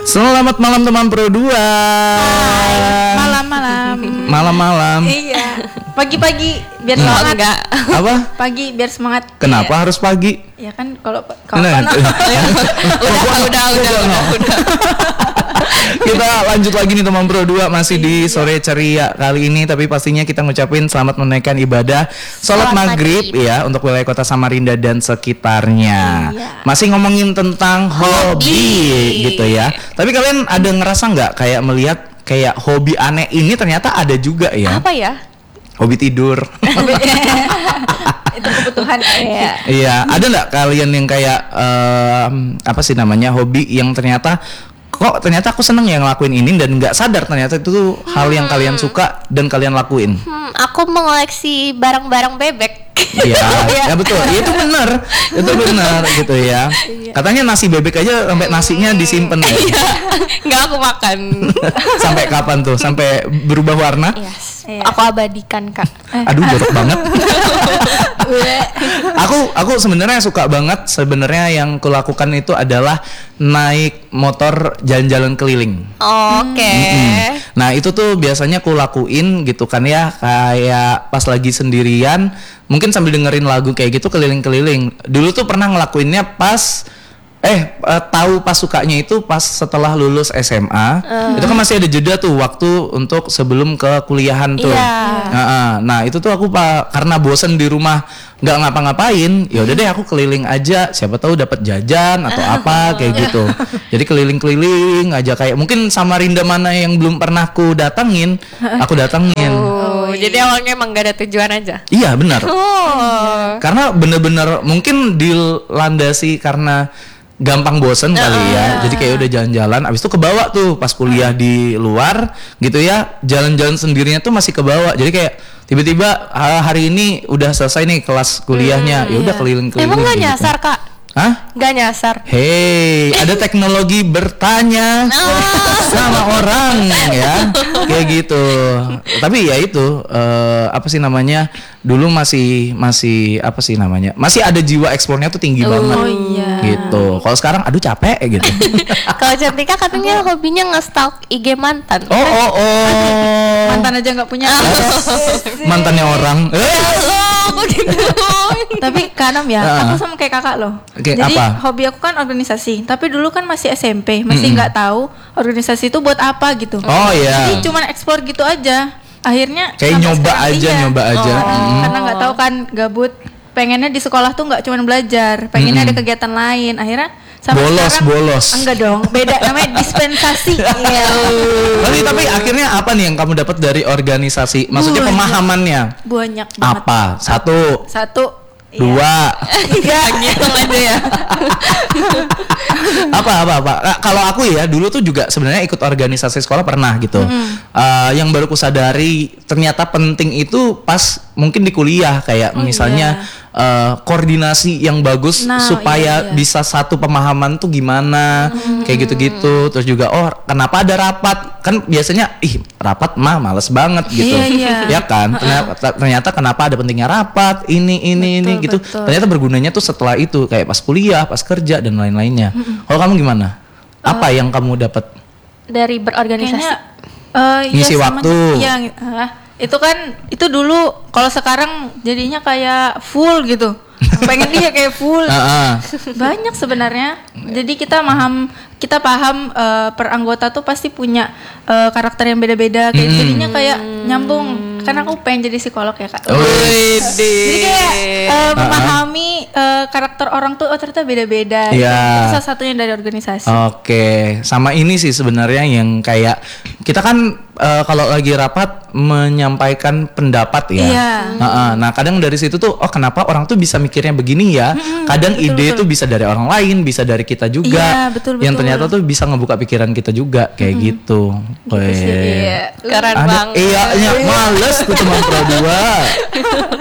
Selamat malam teman Pro 2. Hai, malam-malam. Malam-malam. Iya. Pagi-pagi biar semangat. Enggak. Apa? Pagi biar semangat. Kenapa harus pagi? Ya kan kalau Nah, Udah. Kita lanjut lagi nih teman Pro 2, masih di sore ceria kali ini, tapi pastinya kita ngucapin selamat menunaikan ibadah sholat maghrib ya untuk wilayah kota Samarinda dan sekitarnya. Iya. Masih ngomongin tentang hobi gitu ya. Tapi kalian ada ngerasa nggak kayak melihat kayak hobi aneh ini ternyata ada juga ya? Apa ya? Hobi tidur. itu kebutuhan ya. Iya, ada nggak kalian yang kayak apa sih namanya, hobi yang ternyata aku seneng ya ngelakuin ini dan nggak sadar ternyata itu tuh hal yang kalian suka dan kalian lakuin. Aku mengoleksi barang-barang bebek. Iya, ya betul. Ya, itu benar gitu ya. Katanya nasi bebek aja sampai nasinya disimpan. Iya. Nggak aku makan. Sampai kapan tuh? Sampai berubah warna? Yes. Iya. Aku abadikan, Kak. Aduh, jorok banget. aku sebenarnya suka banget. Sebenarnya yang kulakukan itu adalah naik motor jalan-jalan keliling. Oke. Nah itu tuh biasanya kulakuin gitu kan ya, kayak pas lagi sendirian mungkin sambil dengerin lagu kayak gitu keliling-keliling. Dulu tuh pernah ngelakuinnya pas tahu pas sukanya itu pas setelah lulus SMA. Itu kan masih ada jeda tuh waktu untuk sebelum ke kuliahan tuh. Iya. Nah itu tuh aku karena bosen di rumah nggak ngapa-ngapain, ya udah deh aku keliling aja, siapa tahu dapat jajan atau apa kayak gitu. Jadi keliling-keliling aja, kayak mungkin Samarinda mana yang belum pernah aku datengin. Jadi awalnya emang gak ada tujuan aja. Iya benar. Karena bener-bener mungkin dilandasi karena gampang bosen kali ya. Jadi kayak udah jalan-jalan, abis itu kebawa tuh pas kuliah di luar gitu ya, jalan-jalan sendirinya tuh masih kebawa. Jadi kayak tiba-tiba hari ini udah selesai nih kelas kuliahnya, ya udah keliling-keliling. Emang gak gitu. nyasar, Kak? Hah? Gak nyasar. Hey, ada teknologi bertanya sama orang ya, kayak gitu. Tapi ya itu apa sih namanya? Dulu masih apa sih namanya? Masih ada jiwa eksplornya tuh tinggi banget. Oh iya. Gitu. Kalau sekarang aduh capek gitu. Kalau Cantika katanya hobinya nge-stalk IG mantan. Oh. Mantan aja nggak punya. Mantannya orang. Aku gitu. Tapi Kanam ya, aku sama kayak kakak loh. Kayak Jadi apa? hobi aku kan organisasi, tapi dulu kan masih SMP, masih nggak tahu organisasi itu buat apa gitu. Oh iya. Jadi cuman explore gitu aja. Akhirnya Kayak sampai nyoba sekarang, aja. Karena nggak tahu kan, gabut. Pengennya di sekolah tuh nggak cuma belajar, pengennya ada kegiatan lain. Akhirnya sampai sekarang bolos. Enggak dong, beda, namanya dispensasi. Iya. Tapi akhirnya apa nih yang kamu dapat dari organisasi? Maksudnya pemahamannya? Banyak banget. Apa? Satu. Dua. Tiga. Gitu aja ya. apa kalau aku ya dulu tuh juga sebenarnya ikut organisasi sekolah pernah gitu. Yang baru ku sadari ternyata penting itu pas mungkin di kuliah, kayak misalnya koordinasi yang bagus supaya bisa satu pemahaman tuh gimana, kayak gitu-gitu. Terus juga kenapa ada rapat, kan biasanya rapat mah males banget gitu. Ya kan, ternyata kenapa ada pentingnya rapat ini gitu. Ternyata bergunanya tuh setelah itu, kayak pas kuliah, pas kerja dan lain-lainnya. Kalau kamu gimana? Apa yang kamu dapat Dari berorganisasi? ngisi waktu? Itu kan itu dulu, kalau sekarang jadinya kayak full gitu. Pengen dia kayak full. Banyak sebenarnya. Jadi kita paham per anggota tuh pasti punya karakter yang beda-beda, kayak jadinya kayak nyambung. Karena aku pengen jadi psikolog ya, Kak. Jadi kayak memahami karakter orang tuh ternyata beda-beda. Yeah. Itu salah satunya dari organisasi. Oke, sama ini sih sebenarnya yang kayak kita kan kalau lagi rapat menyampaikan pendapat ya. Iya. Nah kadang dari situ tuh kenapa orang tuh bisa mikirnya begini ya. Kadang ide tuh bisa dari orang lain, bisa dari kita juga. Iya, betul. Yang ternyata tuh bisa ngebuka pikiran kita juga kayak gitu. Iya. Keren banget. Iya, males tuh teman Pro 2.